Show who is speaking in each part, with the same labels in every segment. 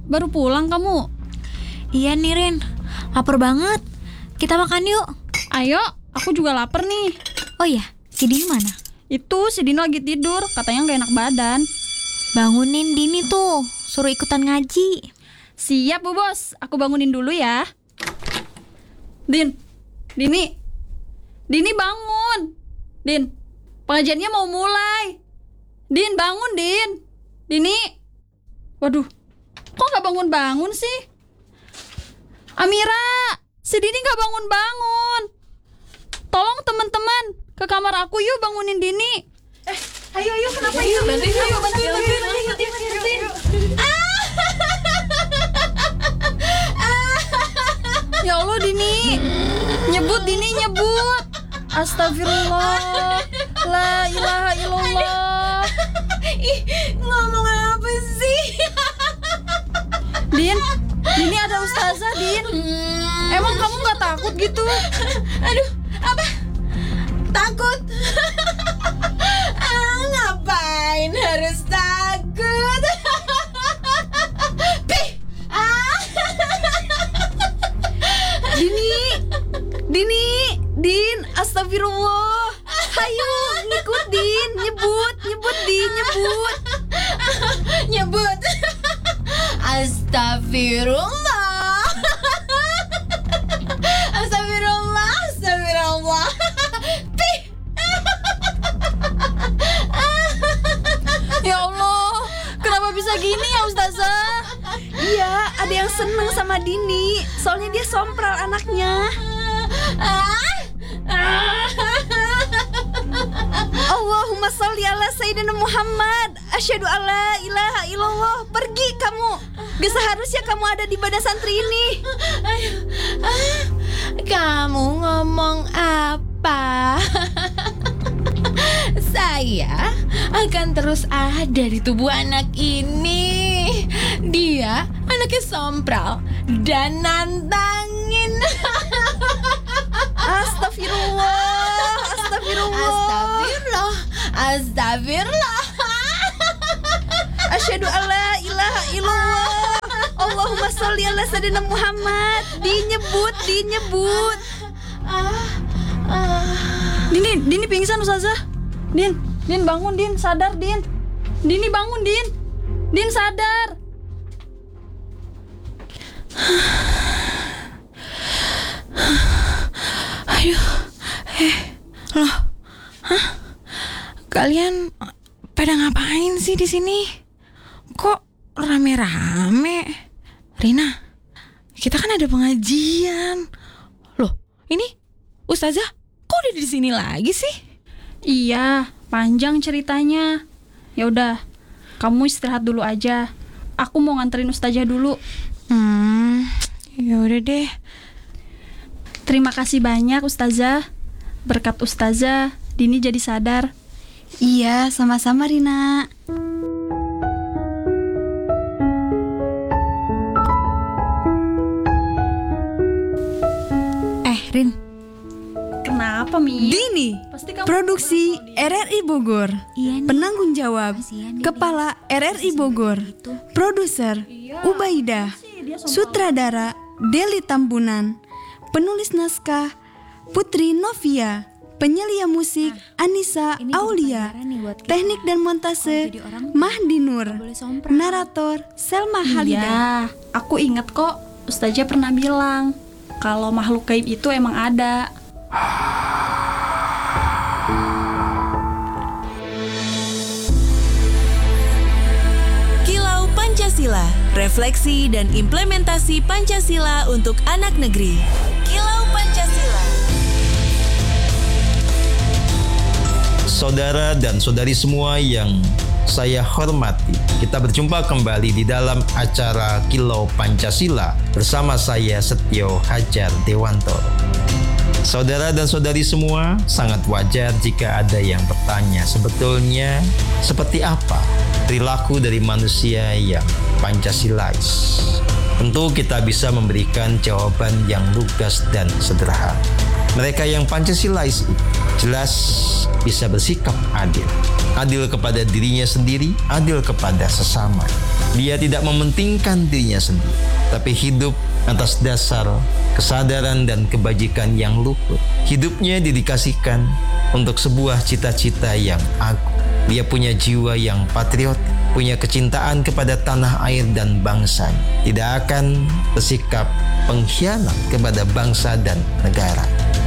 Speaker 1: baru pulang kamu?
Speaker 2: Iya nih Rin, lapar banget. Kita makan yuk.
Speaker 1: Ayo, aku juga lapar nih.
Speaker 2: Oh iya, si Dini mana?
Speaker 1: Itu si Dino lagi tidur, katanya gak enak badan.
Speaker 2: Bangunin Dini tuh, suruh ikutan ngaji.
Speaker 1: Siap Bu Bos, aku bangunin dulu ya. Dini bangun. Din, pengajiannya mau mulai. Din, bangun Din. Dini. Waduh, kok gak bangun-bangun sih? Amira, si Dini gak bangun-bangun. Tolong teman-teman, ke kamar aku yuk bangunin Dini.
Speaker 3: Ayo, kenapa yuk? Bantuin.
Speaker 1: Ya Allah Dini, nyebut. Astagfirullah, la ilaha illallah.
Speaker 3: Ngomong apa sih?
Speaker 1: Dini ada ustazah Din. Emang kamu gak takut gitu?
Speaker 3: Aduh, apa? Takut? Ngapain harus takut?
Speaker 1: Din, astagfirullah. Hayu, ngikut Din, nyebut Din, nyebut.
Speaker 3: Nyebut. Astagfirullah. Astagfirullah.
Speaker 1: Ya Allah, kenapa bisa gini ya Ustazah? Iya, ada yang seneng sama Dini. Soalnya dia sompral anaknya. Allahumma sholli ala Sayyidina Muhammad. Asyhadu alla ilaha illallah. Pergi kamu. Gak seharusnya kamu ada di badan santri ini.
Speaker 3: Kamu ngomong apa? Saya akan terus ada di tubuh anak ini. Dia anaknya sompral dan nantangin. Astagfirullah.
Speaker 1: Asyhadu alla ilaha illallah. Allahumma sholli ala Sayyidina Muhammad. Dinyebut. Dini pingsan Ustazah. Din bangun Din, sadar Din. Dini bangun Din. Din sadar.
Speaker 4: Aduh. Loh. Hah? Kalian pada ngapain sih di sini? Kok rame-rame? Rina, kita kan ada pengajian. Loh, ini Ustazah kok udah di sini lagi sih?
Speaker 1: Iya, panjang ceritanya. Ya udah, kamu istirahat dulu aja. Aku mau nganterin Ustazah dulu.
Speaker 4: Ya udah deh.
Speaker 1: Terima kasih banyak Ustazah. Berkat Ustazah, Dini jadi sadar.
Speaker 2: Iya, sama-sama Rina.
Speaker 5: Rin,
Speaker 1: Kenapa Mi?
Speaker 5: Dini,
Speaker 1: Pasti kamu
Speaker 5: produksi RRI Bogor.
Speaker 2: Iya nih.
Speaker 5: Penanggung jawab
Speaker 2: Kasihan dia.
Speaker 5: Kepala RRI Bogor. Produser Ubaidah. Sutradara Deli Tambunan. Penulis naskah Putri Novia. Penyelia musik Anissa
Speaker 2: ini jadi
Speaker 5: Aulia.
Speaker 2: pelajaran nih buat kita.
Speaker 5: Teknik dan
Speaker 2: Kalau
Speaker 5: montase
Speaker 2: jadi orang
Speaker 5: Mahdi Nur.
Speaker 2: nggak boleh sompral.
Speaker 5: Narator Selma Halidah.
Speaker 1: Iya, aku inget kok Ustazah pernah bilang kalau makhluk gaib itu emang ada.
Speaker 6: Kilau Pancasila, refleksi dan implementasi Pancasila untuk anak negeri. Kilau Pancasila.
Speaker 7: Saudara dan saudari semua yang saya hormati, kita berjumpa kembali di dalam acara Kilau Pancasila bersama saya Setio Hajar Dewanto. Saudara dan saudari semua, sangat wajar jika ada yang bertanya sebetulnya seperti apa perilaku dari manusia yang Pancasilais. Tentu kita bisa memberikan jawaban yang lugas dan sederhana. Mereka yang Pancasilais jelas bisa bersikap adil. Adil kepada dirinya sendiri, adil kepada sesama. Dia tidak mementingkan dirinya sendiri, tapi hidup atas dasar kesadaran dan kebajikan yang luhur. Hidupnya didedikasikan untuk sebuah cita-cita yang agung. Dia punya jiwa yang patriot, punya kecintaan kepada tanah air dan bangsa. Tidak akan bersikap pengkhianat kepada bangsa dan negara.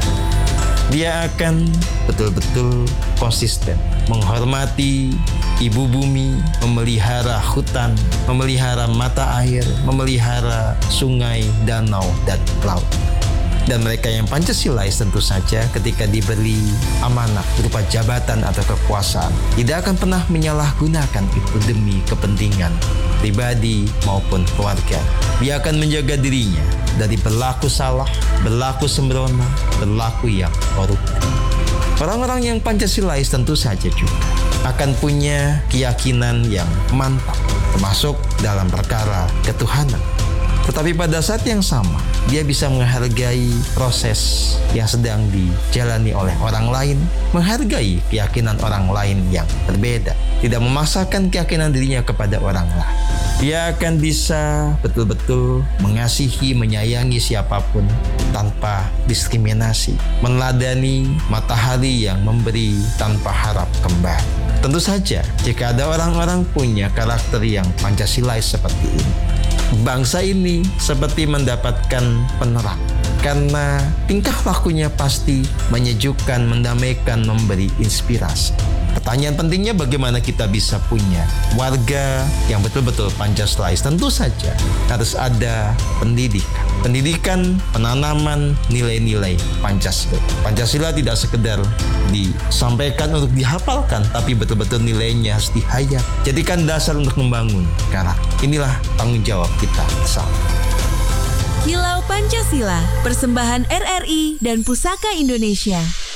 Speaker 7: Dia akan betul-betul konsisten menghormati ibu bumi, memelihara hutan, memelihara mata air, memelihara sungai, danau, dan laut. Dan mereka yang Pancasilais tentu saja ketika diberi amanah berupa jabatan atau kekuasaan tidak akan pernah menyalahgunakan itu demi kepentingan pribadi maupun keluarga. Dia akan menjaga dirinya dari berlaku salah, berlaku sembrono, berlaku yang koruptif. Orang-orang yang Pancasilais tentu saja juga akan punya keyakinan yang mantap, termasuk dalam perkara ketuhanan. Tetapi pada saat yang sama, dia bisa menghargai proses yang sedang dijalani oleh orang lain, menghargai keyakinan orang lain yang berbeda, tidak memaksakan keyakinan dirinya kepada orang lain. Dia akan bisa betul-betul mengasihi, menyayangi siapapun tanpa diskriminasi, meneladani matahari yang memberi tanpa harap kembali. Tentu saja, jika ada orang-orang punya karakter yang Pancasilais seperti ini, bangsa ini seperti mendapatkan penerang karena tingkah lakunya pasti menyejukkan, mendamaikan, memberi inspirasi. Pertanyaan pentingnya bagaimana kita bisa punya warga yang betul-betul Pancasilais? Tentu saja harus ada pendidikan. Pendidikan, penanaman nilai-nilai Pancasila. Pancasila tidak sekedar disampaikan untuk dihafalkan, tapi betul-betul nilainya harus dihayat. Jadikan dasar untuk membangun karakter. Inilah tanggung jawab kita bersama.
Speaker 6: Kilau Pancasila, persembahan RRI dan Pusaka Indonesia.